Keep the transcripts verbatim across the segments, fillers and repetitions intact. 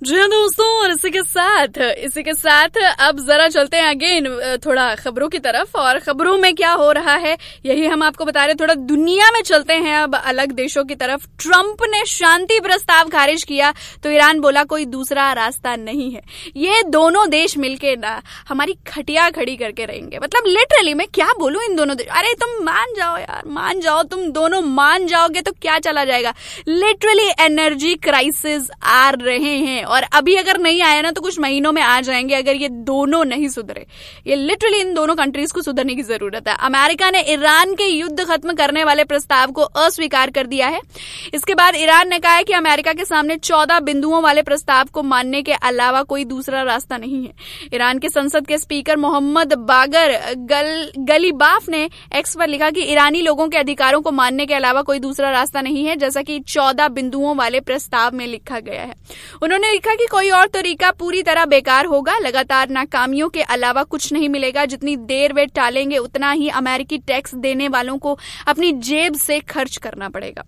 जी हाँ दोस्तों, और इसी के साथ इसी के साथ अब जरा चलते हैं अगेन थोड़ा खबरों की तरफ। और खबरों में क्या हो रहा है यही हम आपको बता रहे। थोड़ा दुनिया में चलते हैं अब अलग देशों की तरफ। ट्रंप ने शांति प्रस्ताव खारिज किया तो ईरान बोला कोई दूसरा रास्ता नहीं है। ये दोनों देश मिलके ना हमारी खटिया खड़ी करके रहेंगे। मतलब लिटरली मैं क्या बोलूं इन दोनों देश, अरे तुम मान जाओ यार, मान जाओ, तुम दोनों मान जाओगे तो क्या चला जाएगा। लिटरली एनर्जी क्राइसिस आ रहे हैं और अभी अगर नहीं आया ना तो कुछ महीनों में आ जाएंगे अगर ये दोनों नहीं सुधरे। ये लिटरली इन दोनों कंट्रीज को सुधरने की जरूरत है। अमेरिका ने ईरान के युद्ध खत्म करने वाले प्रस्ताव को अस्वीकार कर दिया है। इसके बाद ईरान ने कहा है कि अमेरिका के सामने चौदह बिंदुओं वाले प्रस्ताव को मानने के अलावा कोई दूसरा रास्ता नहीं है। ईरान के संसद के स्पीकर मोहम्मद बागर गल, गलीबाफ ने एक्स पर लिखा कि ईरानी लोगों के अधिकारों को मानने के अलावा कोई दूसरा रास्ता नहीं है, जैसा कि चौदह बिंदुओं वाले प्रस्ताव में लिखा गया है। उन्होंने लिखा कि कोई और तरीका पूरी तरह बेकार होगा। लगातार नाकामियों के अलावा कुछ नहीं मिलेगा। जितनी देर वे टालेंगे उतना ही अमेरिकी टैक्स देने वालों को अपनी जेब से खर्च करना पड़ेगा।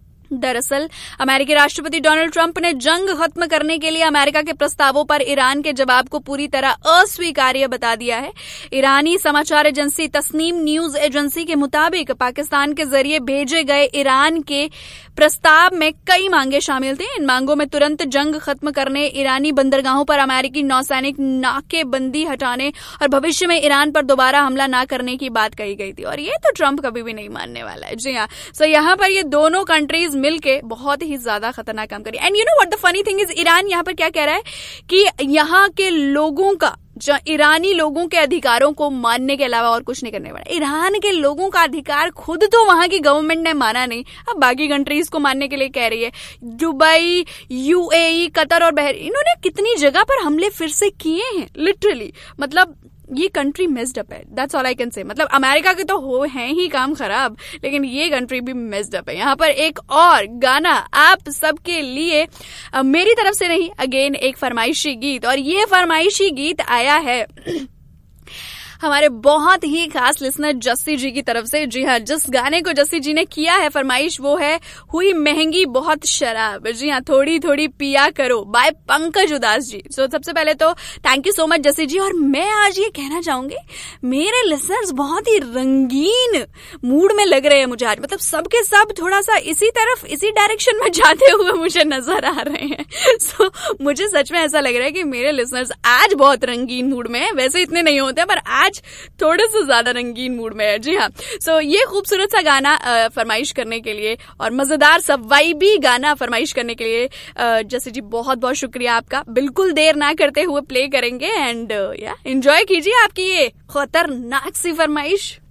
दरअसल अमेरिकी राष्ट्रपति डोनाल्ड ट्रंप ने जंग खत्म करने के लिए अमेरिका के प्रस्तावों पर ईरान के जवाब को पूरी तरह अस्वीकार्य बता दिया है। ईरानी समाचार एजेंसी तस्नीम न्यूज एजेंसी के मुताबिक पाकिस्तान के जरिए भेजे गए ईरान के प्रस्ताव में कई मांगे शामिल थे। इन मांगों में तुरंत जंग खत्म करने, ईरानी बंदरगाहों पर अमेरिकी नौसैनिक नाकेबंदी हटाने और भविष्य में ईरान पर दोबारा हमला न करने की बात कही गई थी। और ये तो ट्रंप कभी भी नहीं मानने वाला है। जी हाँ, सो यहाँ पर ये दोनों कंट्रीज मिलके बहुत ही ज्यादा खतरनाक काम करी। And you know what the funny thing is, Iran यहाँ पर क्या कह रहा है कि यहाँ के लोगों का, ईरानी लोगों के अधिकारों को मानने के अलावा और कुछ नहीं करने वाला। ईरान के लोगों का अधिकार खुद तो वहां की गवर्नमेंट ने माना नहीं, अब बाकी कंट्रीज को मानने के लिए कह रही है। दुबई, यूएई, कतर और बहरीन, इन्होंने कितनी जगह पर हमले फिर से किए हैं। लिटरली मतलब ये कंट्री मेस्ड अप है, that's all I can say. मतलब अमेरिका के तो हो हैं ही काम खराब, लेकिन ये कंट्री भी मेस्ड अप है। यहाँ पर एक और गाना आप सबके लिए, मेरी तरफ से नहीं, अगेन एक फरमाइशी गीत। और ये फरमाइशी गीत आया है हमारे बहुत ही खास लिसनर जस्सी जी की तरफ से। जी हाँ, जिस गाने को जस्सी जी ने किया है फरमाइश वो है हुई महंगी बहुत शराब। जी हाँ, थोड़ी थोड़ी पिया करो, बाय पंकज उदास जी। सो so, सबसे पहले तो thank you so much Jassi जी। और मैं आज ये कहना चाहूंगी, मेरे लिसनर्स बहुत ही रंगीन मूड में लग रहे हैं मुझे आज। मतलब सबके सब थोड़ा सा इसी तरफ, इसी डायरेक्शन में जाते हुए मुझे नजर आ रहे हैं। सो so, मुझे सच में ऐसा लग रहा है कि मेरे लिसनर्स आज बहुत रंगीन मूड में है। वैसे इतने नहीं होते पर आज थोड़े से ज्यादा रंगीन मूड में है। जी हाँ, सो so, ये खूबसूरत सा गाना फरमाइश करने के लिए और मजेदार सा वाइबी गाना फरमाइश करने के लिए जैसे जी बहुत बहुत शुक्रिया आपका। बिल्कुल देर ना करते हुए प्ले करेंगे एंड या एंजॉय कीजिए आपकी ये खतरनाक सी फरमाइश।